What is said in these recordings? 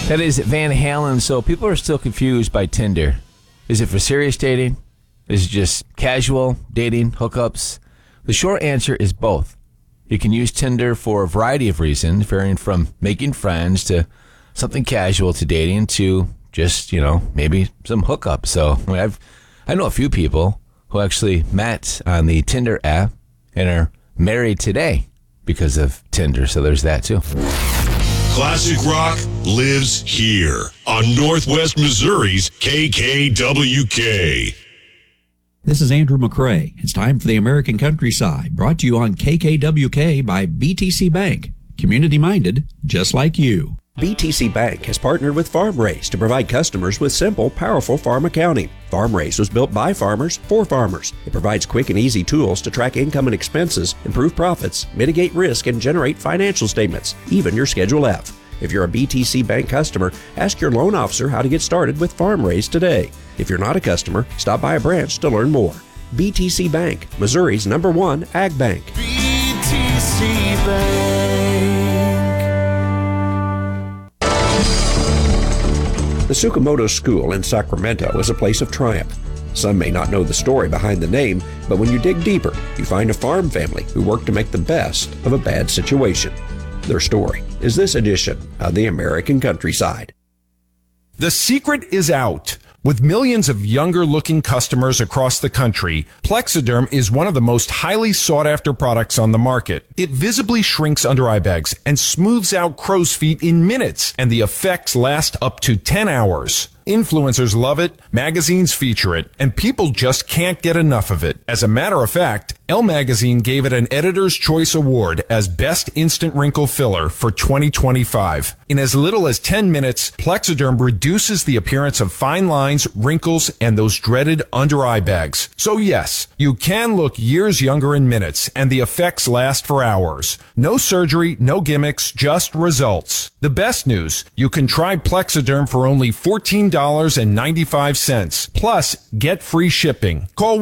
That is Van Halen. So people are still confused by Tinder. Is it for serious dating? Is it just casual dating, hookups? The short answer is both. You can use Tinder for a variety of reasons, varying from making friends to something casual to dating to just, maybe some hookups. So I know a few people who actually met on the Tinder app and are married today because of Tinder. So there's that too. Classic rock lives here on Northwest Missouri's KKWK. This is Andrew McCrae. It's time for the American Countryside, brought to you on KKWK by BTC Bank. Community-minded, just like you. BTC Bank has partnered with FarmRaise to provide customers with simple, powerful farm accounting. FarmRaise was built by farmers for farmers. It provides quick and easy tools to track income and expenses, improve profits, mitigate risk, and generate financial statements, even your Schedule F. If you're a BTC Bank customer, ask your loan officer how to get started with FarmRaise today. If you're not a customer, stop by a branch to learn more. BTC Bank, Missouri's #1 ag bank. BTC Bank. The Tsukamoto School in Sacramento is a place of triumph. Some may not know the story behind the name, but when you dig deeper, you find a farm family who worked to make the best of a bad situation. Their story is this edition of the American Countryside. The secret is out. With millions of younger-looking customers across the country, Plexiderm is one of the most highly sought-after products on the market. It visibly shrinks under-eye bags and smooths out crow's feet in minutes, and the effects last up to 10 hours. Influencers love it, magazines feature it, and people just can't get enough of it. As a matter of fact, Elle Magazine gave it an Editor's Choice Award as Best Instant Wrinkle Filler for 2025. In as little as 10 minutes, Plexiderm reduces the appearance of fine lines, wrinkles, and those dreaded under-eye bags. So yes, you can look years younger in minutes, and the effects last for hours. No surgery, no gimmicks, just results. The best news, you can try Plexiderm for only $14.95. Plus, get free shipping. Call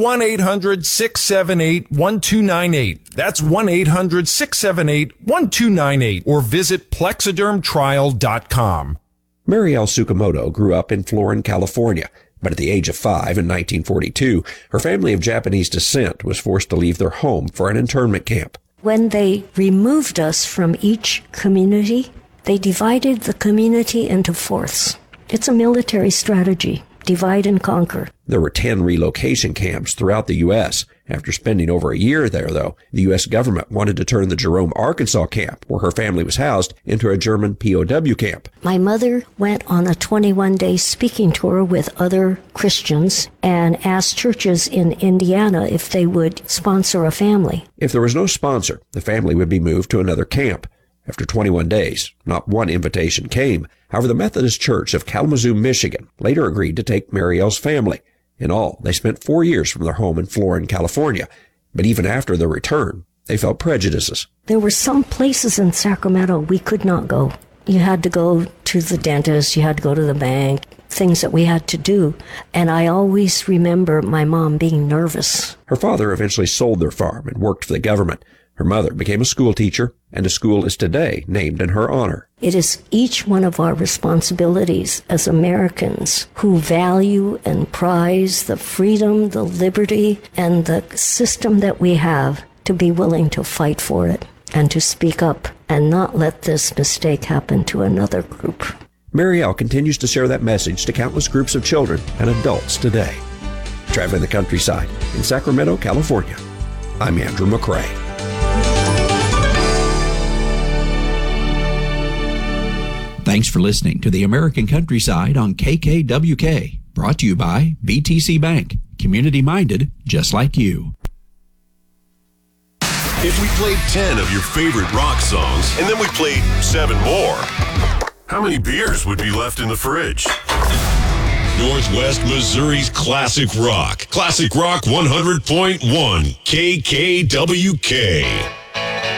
1-800-678-1298. That's 1-800-678-1298. Or visit plexidermtrial.com. Marielle Tsukamoto grew up in Florin, California, but at the age of 5 in 1942, her family of Japanese descent was forced to leave their home for an internment camp. When they removed us from each community, they divided the community into fourths. It's a military strategy. Divide and conquer. There were 10 relocation camps throughout the U.S. After spending over a year there, though, the U.S. government wanted to turn the Jerome, Arkansas camp, where her family was housed, into a German POW camp. My mother went on a 21-day speaking tour with other Christians and asked churches in Indiana if they would sponsor a family. If there was no sponsor, the family would be moved to another camp. After 21 days, not one invitation came. However, the Methodist Church of Kalamazoo, Michigan, later agreed to take Marielle's family. In all, they spent 4 years from their home in Florin, California. But even after their return, they felt prejudices. There were some places in Sacramento we could not go. You had to go to the dentist, you had to go to the bank, things that we had to do. And I always remember my mom being nervous. Her father eventually sold their farm and worked for the government. Her mother became a school teacher, and a school is today named in her honor. It is each one of our responsibilities as Americans who value and prize the freedom, the liberty, and the system that we have to be willing to fight for it and to speak up and not let this mistake happen to another group. Marielle continues to share that message to countless groups of children and adults today. Traveling the countryside in Sacramento, California, I'm Andrew McCrae. Thanks for listening to the American Countryside on KKWK, brought to you by BTC Bank, community-minded just like you. If we played 10 of your favorite rock songs and then we played 7 more, how many beers would be left in the fridge? Northwest Missouri's Classic Rock. Classic Rock 100.1 KKWK.